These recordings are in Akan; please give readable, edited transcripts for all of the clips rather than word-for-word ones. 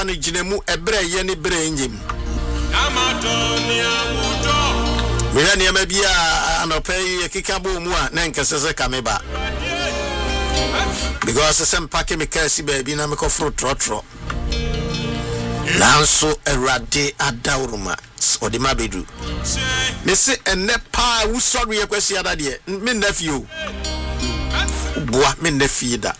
no ginemu ebre ye ne bre enyem mira ne ma bia anopai ekika bo mu a na nkesese kameba because some pake me kasi baby na me ko fro trotro nanso erade adawruma odi mabedu me se enne pa wo sorry ekwasi ada de me nafio boa me nafie da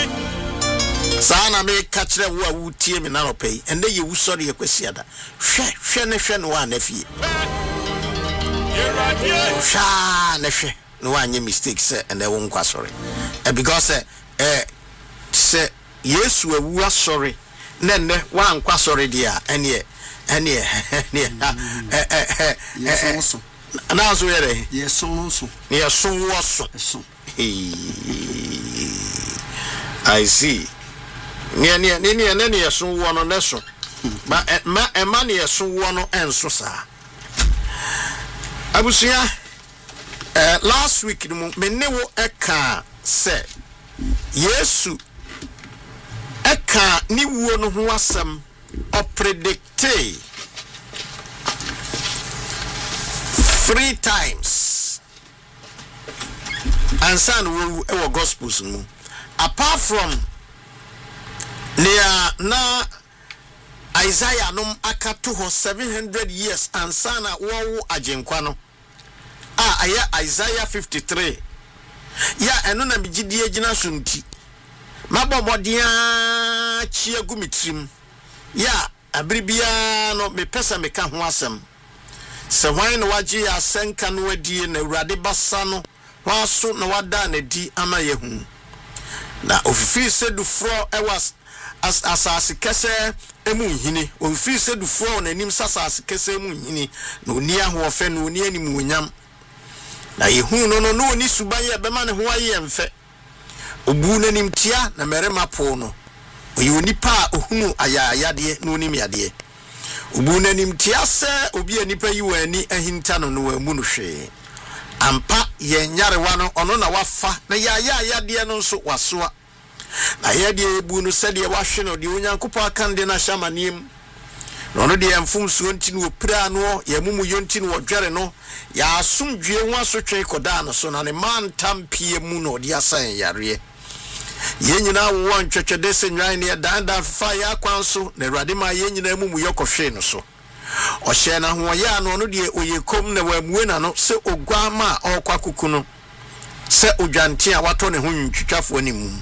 sana me ka kire wo a wutie me na ropai enne ye wo sorry ekwasi ada hwe no wa nafie sha na hwe no wa nye mistakes enne wo nkwa sorry because se Yesu awu asori nenne wa ankwa sori dia ene na so yere yeso so I see ne yeso wo no neso ba ma ne yeso wo no enso sa abusia last week me ne wo eka se Yesu eka ni wuo no ho asem o predicte 3 times and san wo e gospels mu apart from na Isaiah nom aka to ho 700 years and san wo agenkwa no aya Isaiah 53 ya eno na bigidie gina sunti mabomodia chia gumitrim ya abribia no me pesa me ka ho asem se hwan no wagye asenka no adie na urade basa no waso na wada na di ama yehu na ofifi sedu fro ewas asase kese emu hini ofifi sedu fro na nim sasase kese emu hini na oni ahofe na oni anim wonyam na yehu no ni subaye bema ne ho aye mfe obu nanim tia na merema po no oyoni pa ohunu ayayade no nim yade obu nanim tia se obi anipa yiwani ahinta no no amu no hwe ampa ye nyarewa no ono na wafa na yayade no nso wasoa na yade ebu no se de wahwe no de onyankopo akande na shamanim no de mfumsuo ntini opira no ya mumu yontini wodwere no ya asumdwe ho asotwe koda no so na ne mantampie mu no de asan yare yenyina wo ntwetwede se nwan ne danda fa ya kwanso na Awurade ma yenyina mumu yokohwe no so ohye na ho ya no no de oyekom na wamuwe na no se ogwama okwakuku no se odwante a wato ne ho ntwitwafo ni mu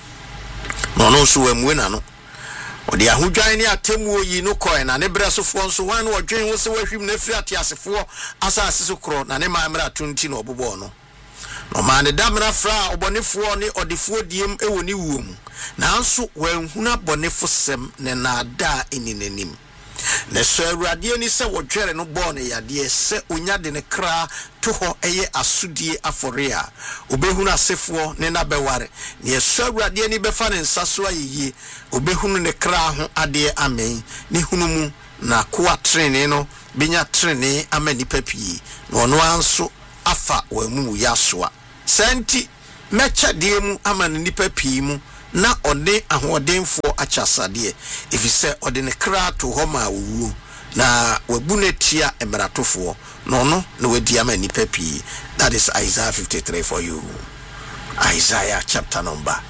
no so wamuwe na no odi ahudwan ni atemu oyi no koe na ne bresofo nso wan no odwen wo se wahwim na firi atiasefo asase so kro na ne maamra tunti no obobo no no ma ne damra fra obonefo ne odefo diem ewoni wuom na nso wanhuna bonefo sem ne na ada eninanim na so Awurade ni se wodwere no bo ne yade se onyade ne kra to ho eye asudie afore a obehunu asefo ne na beware ne so Awurade ni befa ne nsaso ayeye obehunu ne kra ho ade amen ne hunu mu na kwa trene no benya trene amani papi no no anso afa wamu yasoa senti mecha de mu amani ni papi mu na ode ahodenfo achasade efise ode ne kra to ho ma wuwu na wabunetia emratofo no na wadi amani papi. That is Isaiah 53 for you. Isaiah chapter number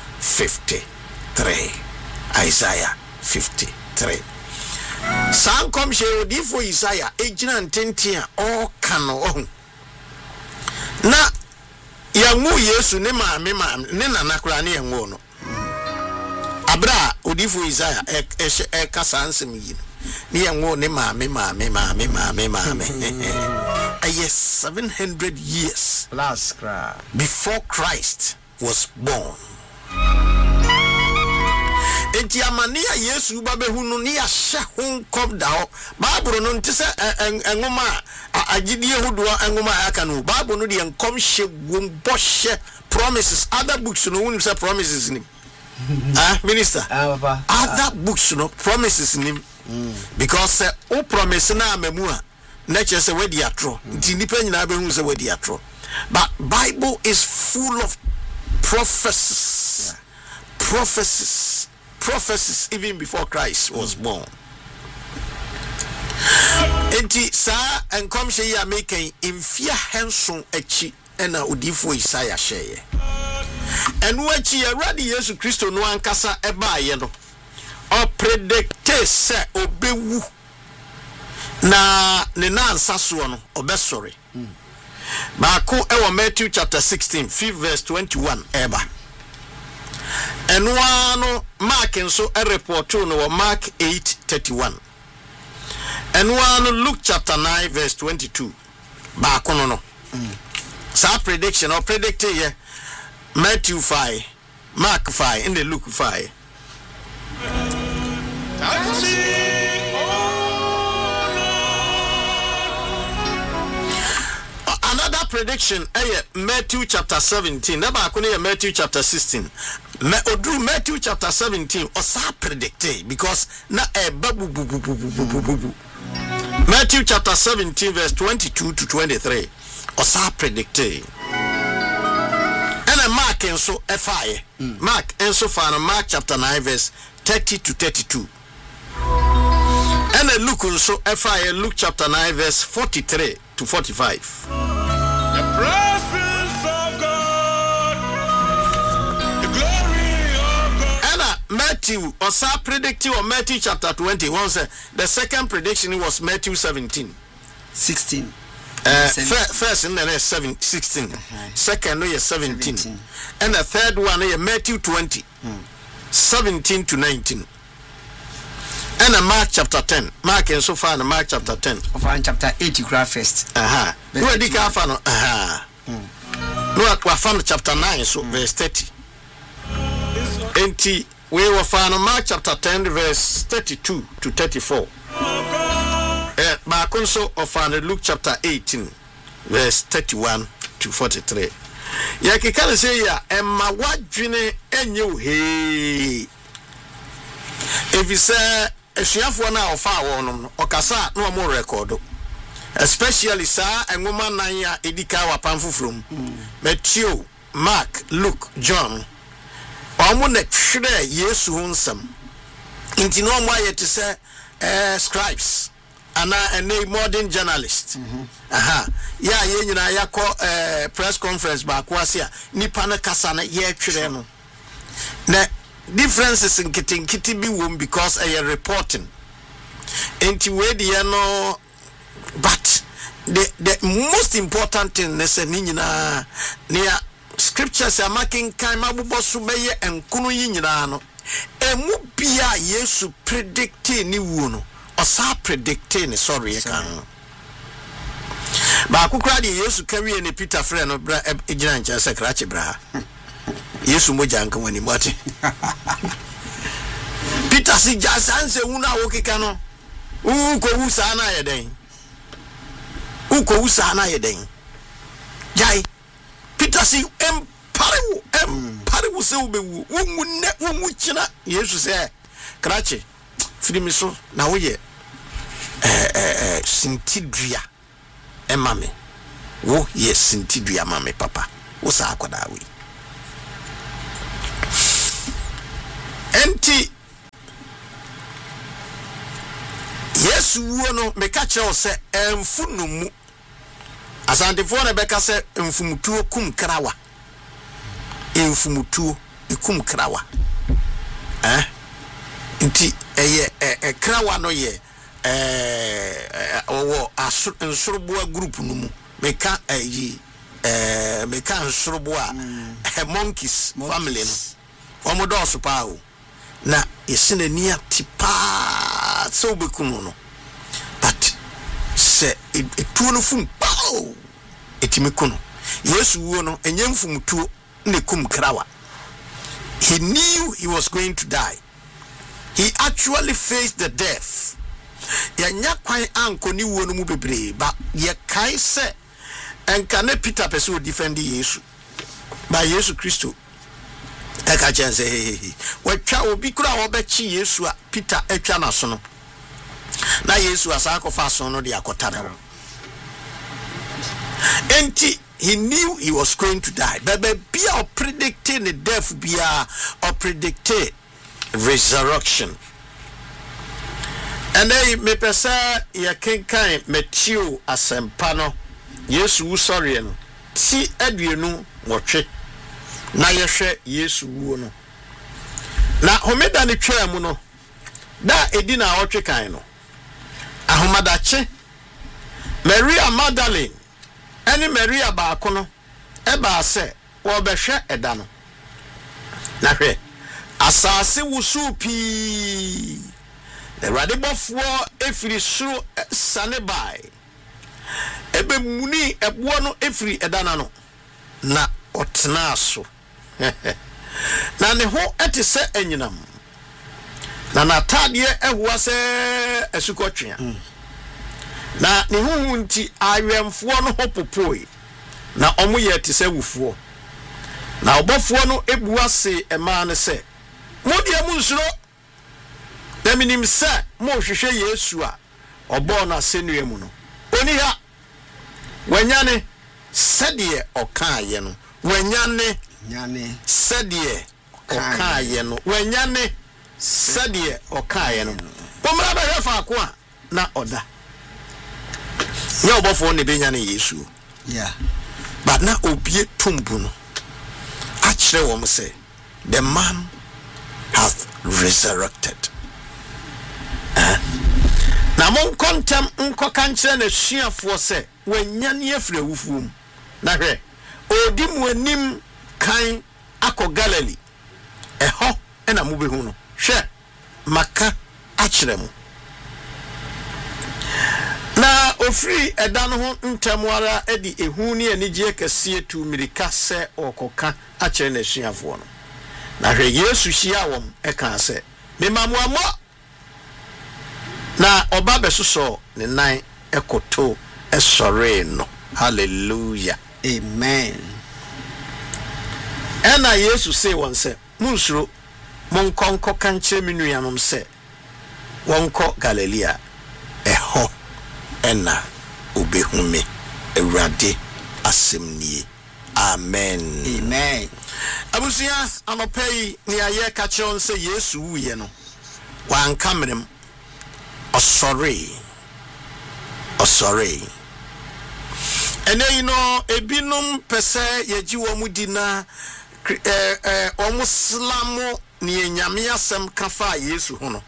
53. Isaiah 53. Sankom she odifo Isaiah ejina ntentia o kano na yangu Yesu ne maame ne nanakura ne yangu no abra odifo Isaiah kasa ansem yi ne yangu ne maame yes 700 years last cry before Christ was born. Enti amania Yesu babehunu ni ya hye kom da ho Bible no ntise enwoma agidie hodoa enwoma aka no Bible no de enkom hye wombohye promises. Other books no won say promises nim minister papa other books no promises nim because o promise na amamu a na chese wedi atro nti nipa nyina behu say wedi atro, but Bible is full of prophecies. prophecies even before Christ was born. Enti sa enkomhye yi amaken imfia henson achi ena odifo Isaiah sheye. Enu achi Awurade Yesu Kristo no ankasa ebaaye no. O predicte se obewu na ne nansa so no obesore. Baako ewo Matthew chapter 16 5 verse 21 eba. Enwa no Mark nso e report no Mark 8:31. Enwa no Luke chapter 9 verse 22. Baako no. Sa prediction or predict here Matthew 5, Mark 5 and the Luke 5. Another prediction Matthew chapter 17. Never Matthew chapter 16. Matthew chapter 17 or sa predict because na babu. Matthew chapter 17 verse 22 to 23 or sa predict. And a Mark and so FI. Mark and so far Mark chapter 9 verse 30 to 32. And a Luke and so FI Luke chapter 9 verse 43 to 45. The presence of God, the glory of God. And Matthew or sa predicting or Matthew chapter 20. The second prediction was Matthew 17. 16. First in the 16. Second no 17. And the third one is Matthew 20. 17 to 19. And Mark chapter 10. Mark and so far Mark chapter 10. Of chapter 8 you graph first. No di ka fa no. No wa chapter 9 so verse 30. Enti we were found Mark chapter 10 verse 32 to 34. Back also of Luke chapter 18 verse 31 to 43. Ya kika say ya emma wadwene enye he. If you say esuafo na ofa awon no okasa no mo record, especially sa enwoma nan ya edika wapan from Matthew, Mark, Luke, John. Omo na twere Yesu hunsam. Inti no mo ayete say scribes and a modern journalist. Yeah, you know, ya call press conference back was here. Nipana kasana ye twere no. Na differences in kitty be won because I am reporting. Enti we the no, but the most important thing is na near scriptures are making kind mabubosu beye and kunu yinyina no. Emu bia Yesu predicting ni wuno. Osa predicting sorry kan. Ba akukra de Yesu kawie ne Peter frɛ no bra ejina ncha sakrache bra. Yesu moja nkan wani mate. Peter si jasanse una wokeka no. Ko wusa na yeden. Uko wusa na yeden. Jai. Peter si empare se ubewu. Wungu china. Yesu se krache. Fidimi so na woye sintidua emame wo ye sintidua mame papa wo sa akoda we enti Yesu wo no meka kire se emfunumu asantefo na beka se emfumutuo kum krawa emfumutuo ikum krawa nti krawa no ye owo nsoroboa group no mu meka meka nsoroboa monkeys family no omodo so pa o na yesina ni atipa so bekum no but se etuo no fum pao etimiku no Yesu wo no enyemfum tuo ne kum krawa. He knew he was going to die. He actually faced the death. Yanya kwan anko ni wo no mu bebre ba ye kai se enka ne Peter person defend Yesu ba Yesu Kristo eka chense watwa obi kura obechi Yesu a Peter atwa na so no na Yesu asa akofa so no de akotare wo enti he knew he was going to die but be predicting the death bia or predicted resurrection. And then me pesa ya kenkan Matthew asempano Yesu sorry no ti aduenu wotwe na yehwe Yesu wuo no na homeda ne twa mu no da edi na wotwe kan no ahomadache Maria Magdalene eni Maria baako no eba se wo behwe eda no na hwe asase wusu pi Radibofo efiri suru sanebai ebe muni ebo no efiri edana no na otena so na ne ho etese enyinam na natade ehua se esukotwea na ne ho nti awemfo no hopopoi na omo ye etese wufuo na obofo no ebua se ema ne se modie mu nsuro na minim se mo hwehwe Yesu a obo na senue mu no oni ha wanyane sede okaye no wanyane nyane sede okaye no wanyane sede okaye no pomra ba hwefa ko a na oda ye obofo ne benya ne Yesu yeah but na obie tumbu no a kire wo mo say the man hath resurrected. Na mon kontem nkoka nkyere na suafo se wanyane afre wufum na hwe odi mu anim kan akọ Galilee eho na mu behu no hwe maka akire mu na ofri eda no ho ntamwara edi ehu ne anigye kase tu mirika se okoka akire na suafo no na hwe Yesu hia wom eka se memamuamo na oba besoso ne nan ekoto esore no hallelujah amen. Ena Yesu say won say munsuro monkonko kanche minuanom se wonko Galilea eho ena obehume ewrade asemnie amen Amen. Abusia anopai ni aye ka cheon se Yesu wuye no wan kamerem osore ene ino ebinum pese yeji wo mudi na omuslamo ni enyame asem kafa Yesu hono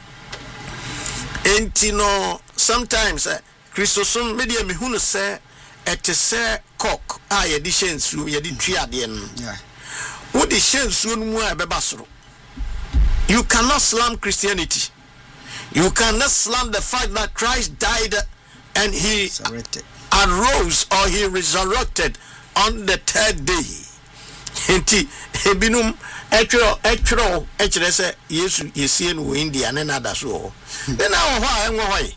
enti no sometimes Christosum media me hunu se etese cock a ye di shensu ye di triade no Yeah. Wo di shensu no mu a beba soro. You cannot slam Christianity. You cannot slam the fact that Christ died and he Resurrected. arose or he resurrected on the third day. Enti ebinum etro se Yesu yesie no India na nada so. Then now enwo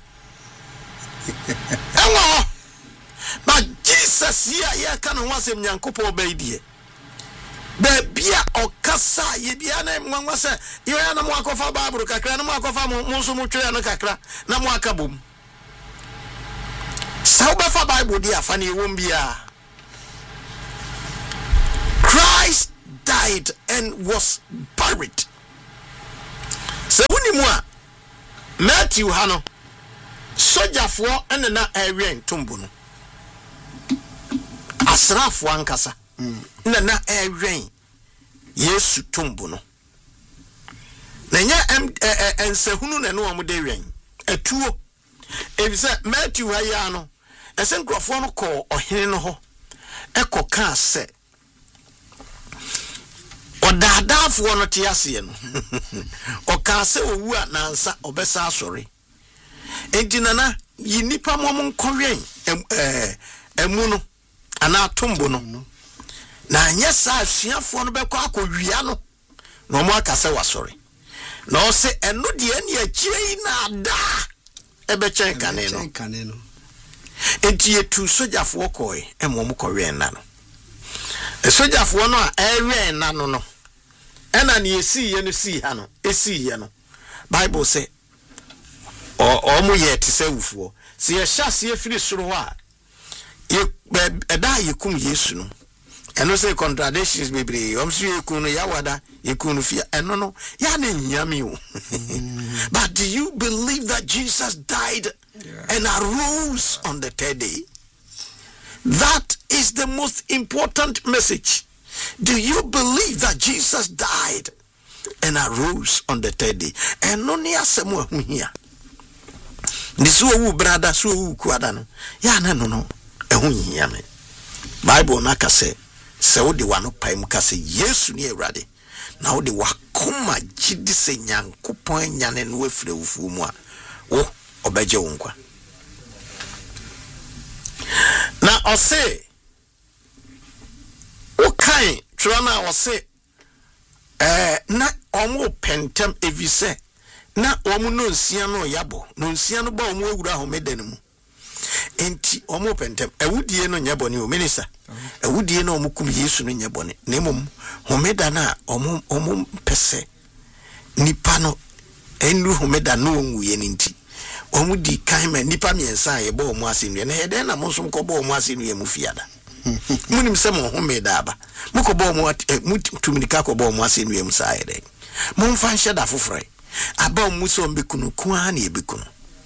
but Jesus here can wasem Nyankopon obaidie. Bebia okasa ye bia na nwanwa se ye na mo akofa Bible kakra na mo akofa mo so mo twere na kakra na mo akabom. Sa obafa Bible dia fa na ewom bia. Christ died and was buried. Se woni mu a Matthew hano sojafo ene na awen tumbu no. Asrafo ankasa na awen Yesu tumbu no. Na nya ensehunu na no omude wen atuo ebisa Matthew haya no ese nkrofo no ko ohene no ho ekoka se odadafo no te ase no oka se owu a nansa obesa asori enti nana yinipa mom nkowen emu no ana tumbu no na anyesa asuafo no beko akowia no no mo aka se wasori na o se eno de ani akire na ada ebe chen kane no enti etu sojafo koi emom kowen na no sojafo no a ewen na no ena ne esi ye no si ha no esi ye no Bible say omo ye te se wufuo se ye hya se afiri soro ho a ye eda ye kum Yesu no and also contradictions baby say ekunu ya wada ekunu fia no ya na nyame but do you believe that Jesus died and arose on the third day? That is the most important message. Do you believe that Jesus died and arose on the third day? And no near somewhere here. This wo brother so kwada no. Ya na no. Ehun hia me. Bible na ka say wo de wano paim ka say Yesu ne Awurade. Na wo de wakoma gidi se Nyankopɔn nyane no afire wufu mu a wo obeje wo nkwa. Na ose o kai trona ose na omo pentem evise na omo no nsia no yabo no nsia no ba omo awura homeda ne mu enti omo pentem awudie no nyabone o minister awudie no omo kum Yesu no nyabone na mom homeda na omo pese nipa no enru homeda no onwuye nti omu di kaima nipa miensa ye bo omu asinu na heden na mo som ko bo omu asinu ye mu fiada munim se mo homeda aba mo ko bo omu mutumika ko bo omu asinu ye mu sa heden mo mfa nheda fofore aba omu so mbekunu kwa na ebekunu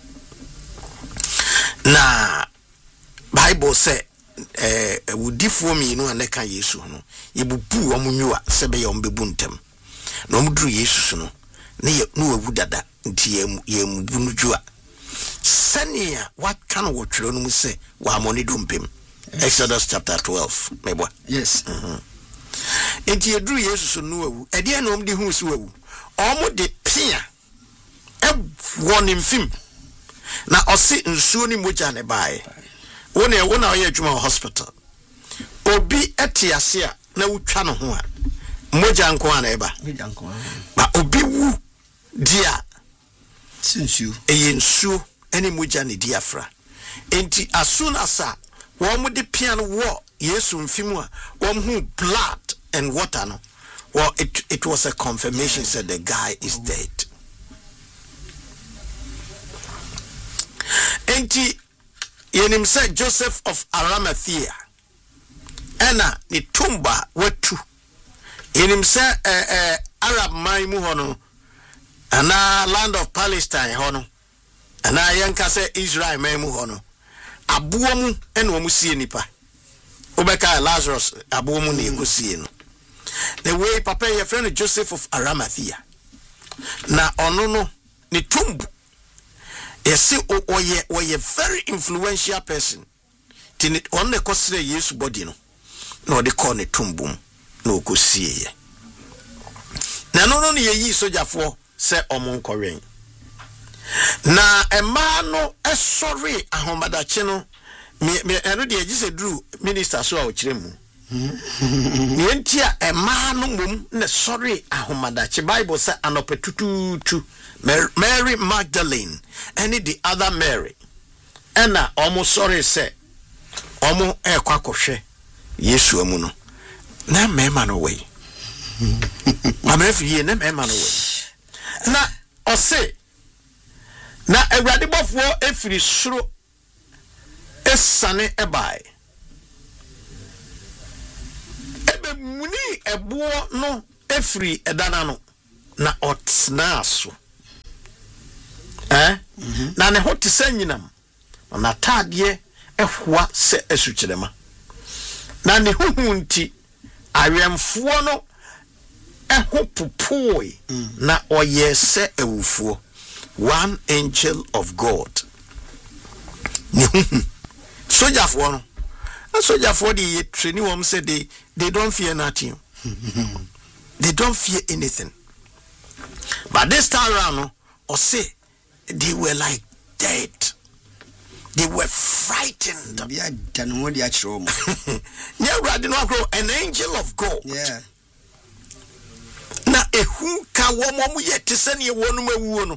na Bible say wudifo mi no aneka Yesu no yebubu omu nyua se be ye ombebu ntem na omuduru Yesu no ne ye no wudada nti ye mubunu jua Senia what can we try no say wa money dumpim Exodus chapter 12 mebo yes enti eduru Yesu no awu ede na omde hu so awu omo de pia e wonim fim na osi nsuo ni moja ne bae wona oye adwuma hospital obi etiase a na wutwa no ho a moja nko ana eba ba obi wu dia sinsu eyensu ene moja ne diafra enti as soon as wo de pia no wo Yesu mfimu a wo hu blood and water no well it was a confirmation said the guy is dead. Enti yenim said Joseph of Arimathea ena ni tumba watu yenim said Arab maimu hono ana land of Palestine hono ana yanka say Israel maimu hono abuo mu ena omu sie nipa obeka Lazarus abuo mu na ekosie no the way papa your friend Joseph of Arimathea na ono no ni tumbu yes oye very influential person tin on the cosre Yesu body no na de call ne tumbum na okosie ye na no ne yi sojafo se omonkɔwen na ema no esori ahomadache no me eno de agise dru minister so a okire mu ni entia ema no mum na sori ahomadache Bible say anopetututu Mary Magdalene and the other Mary and almost sorry say omo ekwakohwe Yesu amu no na mema no way amefi na mema no way na ose na Awurade bofo efiri suro esane ebai ebe muni ebo no efiri edana no na otsna so na ne hoti sanyinam na tadie ehwa se esukyerema na ne huhunti awemfo no eho popoi na oyese ewufuo one angel of God ne sojafo no sojafo de training wom say they don't fear nothing they don't fear anything but this time around no or say they were like dead. They were frightened. An angel of God. Yeah. Na ehunka womo yet send you one.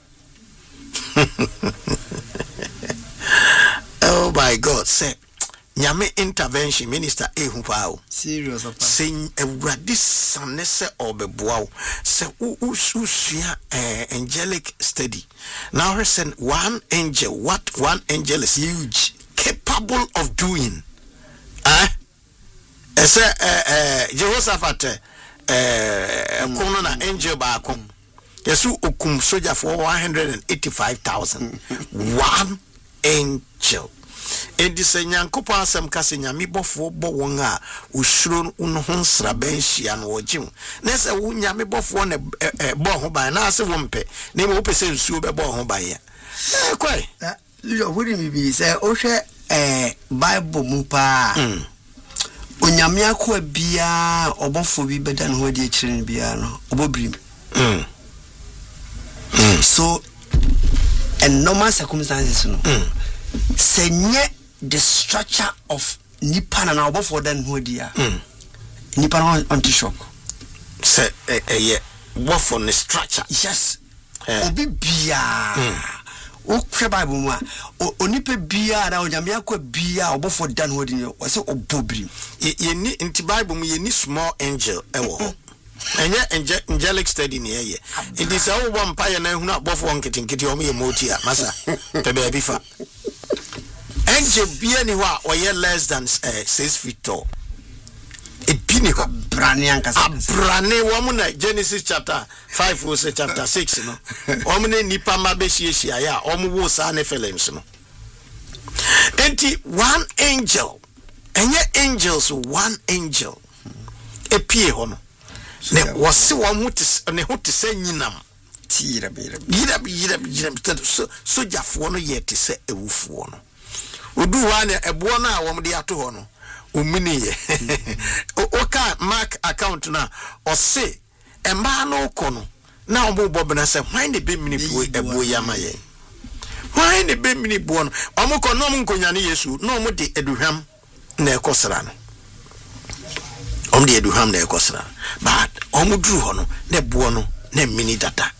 Oh my God, say Nyame intervention minister ehupao. Serious papa. Saying Awurade sanese obeboa. Say usua angelic study. Now listen, one angel is huge, capable of doing say Jehoshaphat kono na angel ba kom yesu okum soldier for 185,000 one angel. Edi se nyankopo asem kase nyame bofo bo won a osuro no ho nsra ban hia no wogim na se wo nyame bofo na bo ho ban na ase wo mpe na me wo pese nsuo be bo ho ban ya kwai yo wori mi bi se o hwe bible mu pa onyame akwa bia obofo bi beda no ho di akire ne bia no obobrim so in normal circumstances no senye the structure of nipa na obo for dan ho dia nipa no anti shock se what for the structure yes obi bia o kwe bible mu a onipa bia na onyame akwa bia obo for dan ho dia o se obobrim ye ni inti bible mu ye ni small angel ewo enye angelic study ni ye it is how one empire na hunu abofo nketinketi o me moti a masa pe be bi fa angel bia ni wa o ye less than 6 feet tall e bini ko brane ankasa brane wo mu na Genesis chapter 5 or chapter 6 no o mu ne nipa ma be hie ya o mu wo sa ne Philips no enti one angel enye angels one angel e pie ho no ne wose wo mu ne ho te se nyinam tira so jafo no ye te se ewufo no odu wa ne ebo na wo de ato ho no omini ye oka mark account na o se emba no ko no na obo bobna se hwan de be mini bo ebo yama ye hwan de be mini bo no omo no nkonya ne Yesu no omo de eduham na ekosra no omo de eduham na ekosra but omo duru ho no na bo no na mini data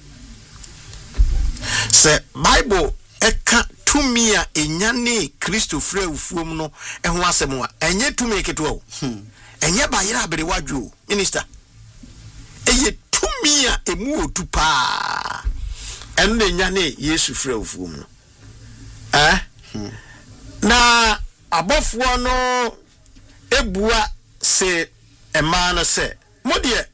se Bible eka tumia enyane Kristo frɛ ufuom no ɛho asɛm a enye tumi ketewa o enye bayira abere wadwo minister eye tumia emu otupa eno na enyane Yesu frɛ ufuom no na abɔfoɔ no ebua se ema no se modie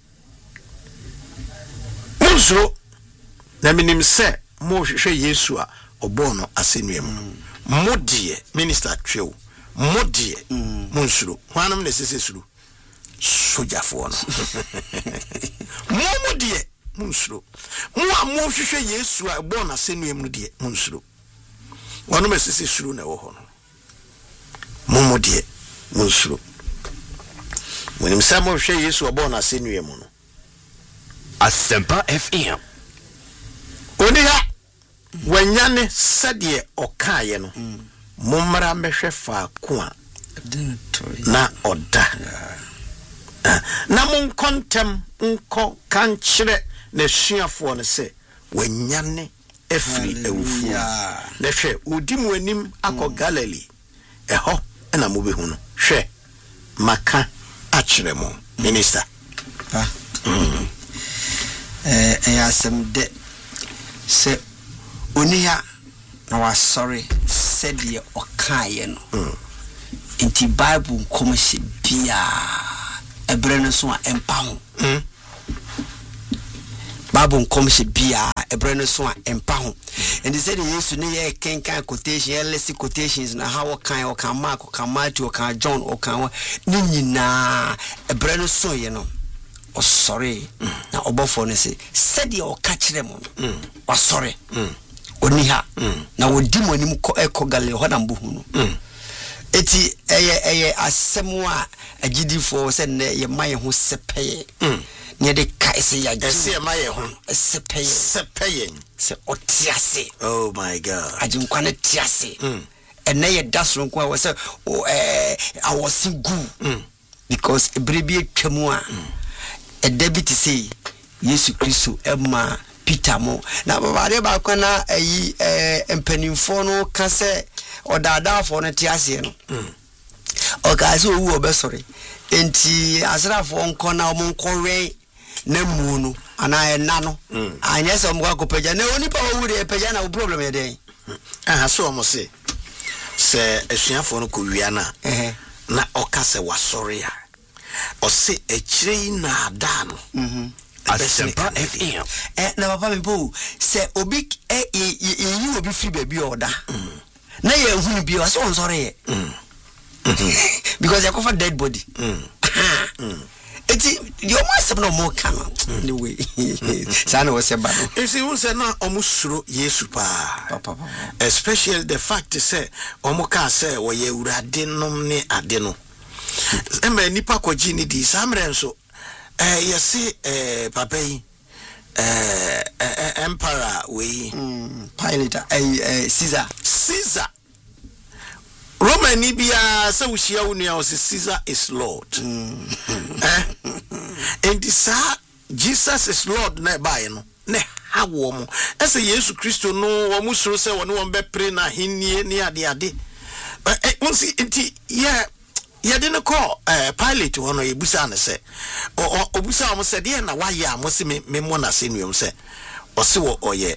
munso na minim se mo hwehwɛ Yesu a obono asenuem modie minister tweo modie monsuro hwanam na sese suru sojafo no modie monsuro mo a mo hwehwɛ Yesu a obono asenuem no die monsuro wonu me sese suru na wo ho no modie monsuro wenim sa mo hwehwɛ Yesu obono asenuem no Asempa FM oniha wanyane sadie okaye no mummara mehwe fa ko a na oda na mun kontem nko kankyere na suafo no se wanyane afri ewufu na hwe odi mu anim akọ Galilee eho na mo behu no hwe maka akyere mo minister asem de se onia na wa sorry said ye okaye no inti Bible nkomhye bia ebre no so a empa ho Bible nkomhye bia ebre no so a empa ho and they said Yesu ne ye kenkan quotation less quotations na how kan o kan Mark o kan Matthew o kan John o kan ni nyina ebre no so ye no o sorry na obofo no say said ye o ka kire mo o sorry oniha na wodi monim ko eko Galilee ho na mbo hu no eti eye asemu a agidifo se ne ye maye ho sepeye ne de kai se ya ese maye ho sepeye se otiase oh my god ajinkwa ne tiase ene ye dasro nko a wo se awosi gu because ebrebi atwamu a e debit say Yesu Kristo ema Peter mo na babare ba kwana ayi empanimfo no ka se odadaafo no tiase no o ka se owu obesore enti asrafo nko na o monkowe na mu no ana ena no anya se mo akopagya na oni pa owu de pagya na problem ye den so mo se asuafo no ko wia na na okase wasoria ose echire na ada no Asempa FM na papa me bo se obi yi obi free baby oda na ye hu bi o so on sorry because you cover dead body eti you must no more can anyway sana was say bad if you say na omusuro yesu pa papa especially the fact say omuka say wo ye urade nom ne ade no emma nipa kwaji ni di samre nso yesi papa yi emperor we pilot Caesar Roman Nibia say we share unia was Caesar is Lord and this Jesus is Lord na buy no ne hawo mo ese Yesu Kristo no wo musoro se wo ne won be pray na hinnie ne ade onsi enti ya didn't call pilot one or Busan say or Busan said, dear, now why ya must me mona senium say, or so or ye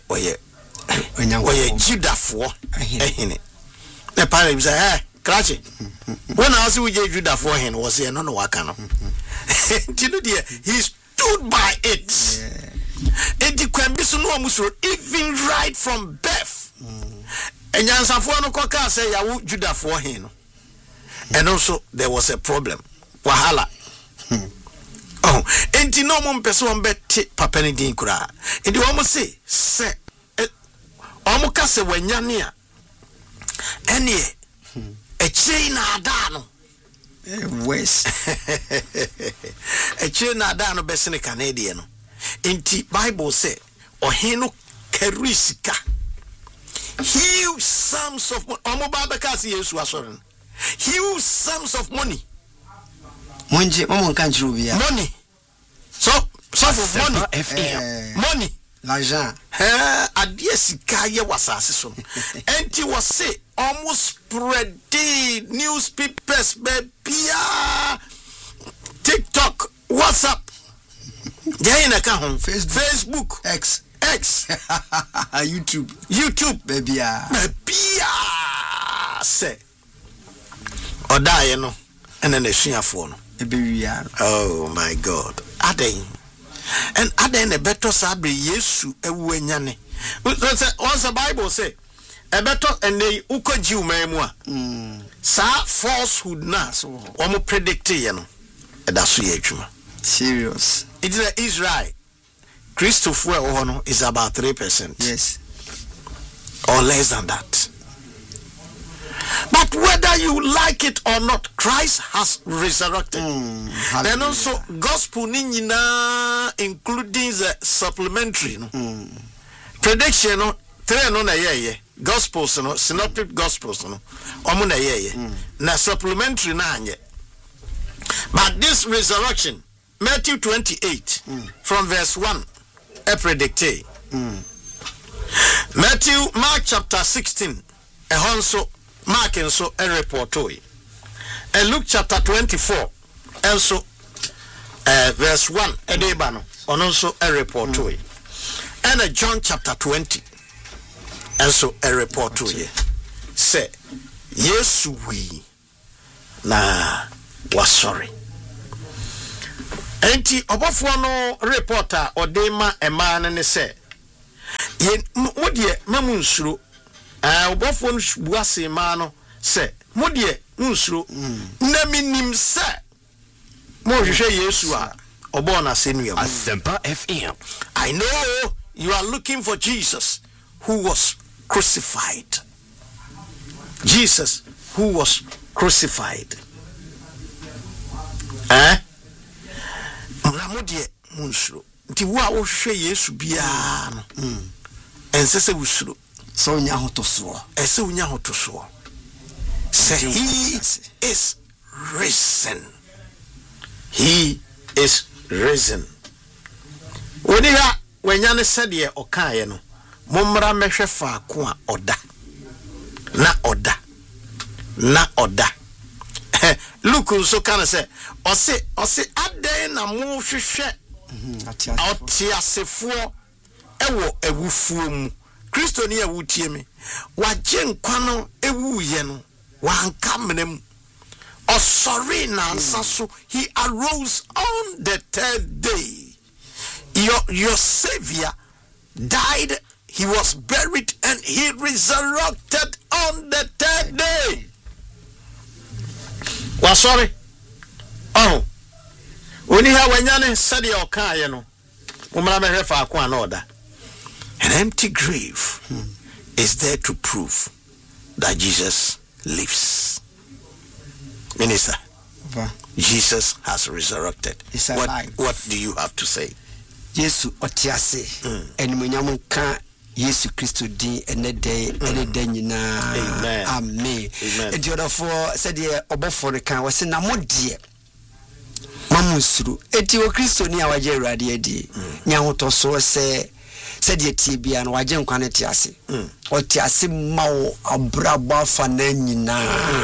Judah for the pilot say, Cratchy. When I was with Judah for him was here, no wakano. Dear, he stood by it. And the Quambisu no musro, even right from birth. And Yansafuano Coca say, I would Judah for him. And also there was a problem. Wahala. Oh, enti no mum person beti papa ni din kura. Enti wo mo se omo ka se wanyane a ene e chei na ada no west e chei na ada no besene Canadian no. Enti Bible say ohino karisika huge sums of omo baba ka se Yesu asore huge sums of money. Money. So for money. Money. L'argent. Adie sika ye wasase so. Enti was say almost spread the newspapers bebia TikTok, WhatsApp. Jaina ka hon Facebook, X, YouTube bebia say odaye no ene na suafo no ebewia. Oh my God. Aden and aden e better sabre Yesu ewuanyane. Once the Bible say e better and they ukoji umemu a sa falsehood na so omo predict ye no e da so ye adwuma serious. It is Israel Christopher no is about 3%. Yes, or less than that. But whether you like it or not, Christ has resurrected. Then also gospel ninina, including the supplementary prediction no three no na ye gospels no synoptic gospels no omo na ye na supplementary na anye. But this resurrection, Matthew 28 from verse 1 predicted. Mark chapter 16 also Mark and so a report to it. And Luke chapter 24 also verse 1 a debano on also a report to it. And John chapter 20 also a report to it. Say yes we na was sorry. Enti obofo no reporter odema e man ne say ye modie mamunsuro obofo no buase ma no say modie munsuro na minim say mo hwehwe Yesu a obo na senuam Asempa FM. I know you are looking for Jesus who was crucified. Jesus who was crucified. Na modie munsuro nti wo a wo hwehwe Yesu bia no ensese wusuro so nya hotoso ese unya hotoso say he is risen. He is risen. Oniha wenya ne sede okaye no mommra mehwe faako a oda Look so can say ose aden na mo hwehwe atiasefo ewo ewufuo mu Kristo ni ewutie me waje nkwa no ewuye no wanka menem sorry nansa so he arose on the third day. Your savior died, he was buried, and he resurrected on the third day. Was sorry. Oh, when you have when said your car, you know, an empty grave is there to prove that Jesus lives. Minister, Jesus has resurrected. What do you have to say? Yesu otiase enmunyamu ka Yesu Kristo din enede nyina. Amen. Enti odafo said ye obofo ne kan wose na modie mamusuru eti o Kristo ni awaje Awurade adi nya hoto so se said ye tibia no waje nkwa ne tiase otiase mawo abrabo afa na nyina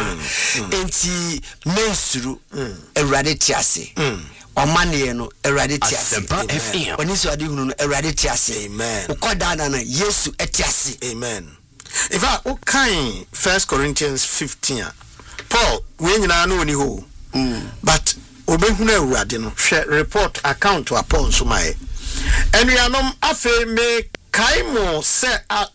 enti mensuru Awurade tiase Omane no Awurade tiase. Oni so ade hunu no Awurade tiase. Amen. Ukoda na Yesu etiase. Amen. In fact, o kan 1 Corinthians 15. Paul we nyina no oni ho. But obehunu Awurade no hwe report account to Paul so mai. Enuanom afa me kaimo se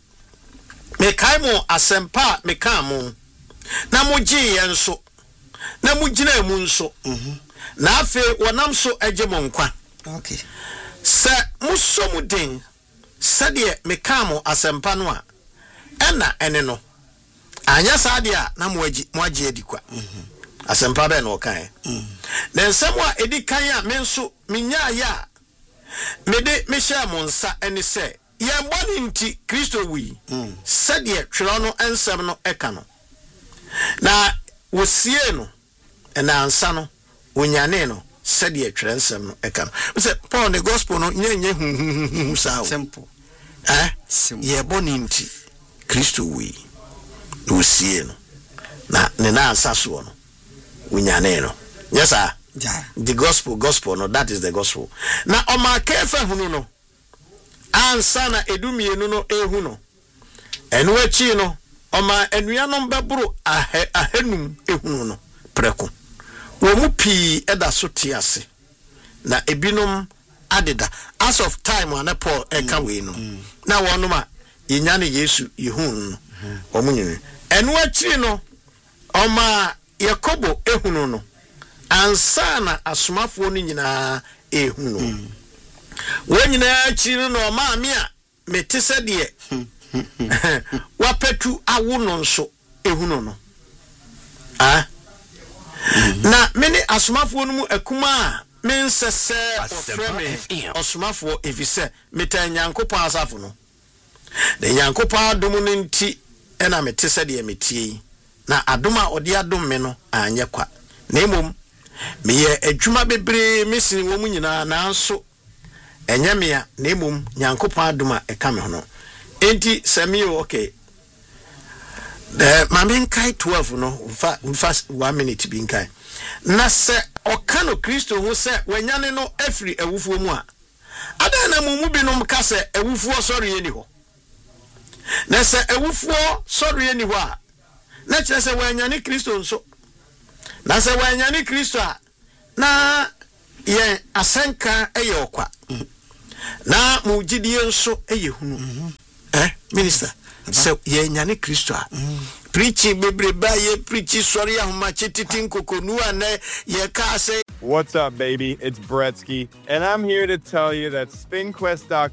me kaimo asempa me kamo. Na mo gi yenso. Na mo gina mu nso. Na afe wonam so egemonkwa. Okay. Se musomu den sade me kamo asempa no a ena ene no anya sade a na mo agi edikwa. Asempa be no kan. Na nsem a edikan a me nso minya ya me de me hye mo nsa ene se ye mboni nti Kristo wi sade twero no ensem no eka no na wosie no ena ansa no onyane no said ye transem no eka no say Paul the gospel no nye sao simple ye boni nti Kristo wi wosie no na ne na ansaso no onyane no yes sir the gospel no, that is the gospel na oma kefa hunu no ansa na edumienu no ehu no enu achi no oma enuanom beburu ahenum ehunu no preko womu pi eda so tiase na ebinom adeda as of time wana Paul eka we no na wonum a yenya ne Yesu yehun no omunyi enu achi no oma Yakobo ehunu no ansa na asomafo no nyina ehunu no wonyina achi no oma me a metese de wapetu awo no nso ehunu no na many asomafo no mu akuma men sese ofreme asomafo efise meta nyankopon asafo no de nyankopon adom no nti ena metese de metie na adoma ode adom me no anye kwa na emom meye adwuma bebre mesin wo mu nyina na nso enye me ya na emom nyankopon adoma eka me hono enti samio okay the mamin kai 12 no fast 1 minute bin kai na se okano Kristo ho se wanyane no afri awufuo mu a ada na mumu binom ka se awufuo sori eni ho na se awufuo sori eni ho a na kire se wanyane Kristo nso na se wanyane Kristo a na ye asenka eye okwa na mugidie nso eye hunu minister so ye nyane Kristo a preaching bebreba ye preach sorry ahoma chetitin kokonu ane ye ka say What's up, baby? It's Bretsky, and I'm here to tell you that SpinQuest.com